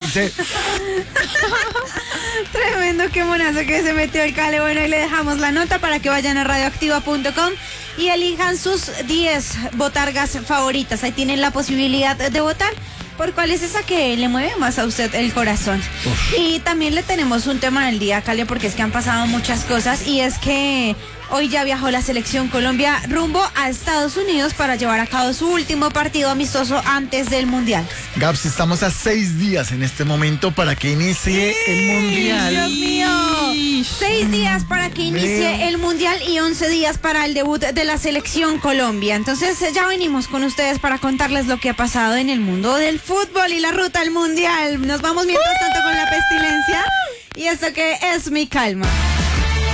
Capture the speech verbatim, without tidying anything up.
once. Tremendo, qué monazo que se metió el Cale. Bueno, y le dejamos la nota para que vayan a radioactiva punto com y elijan sus diez botargas favoritas. Ahí tienen la posibilidad de votar por cuál es esa que le mueve más a usted el corazón. Uf. Y también le tenemos un tema del día, Cale, porque es que han pasado muchas cosas, y es que hoy ya viajó la selección Colombia rumbo a Estados Unidos para llevar a cabo su último partido amistoso antes del Mundial. Gaps, estamos a seis días en este momento para que inicie sí, el Mundial. ¡Dios mío! Seis días para que inicie el Mundial y once días para el debut de la selección Colombia. Entonces ya venimos con ustedes para contarles lo que ha pasado en el mundo del fútbol y la ruta al Mundial. Nos vamos mientras tanto con la pestilencia y esto que es Mi Calma.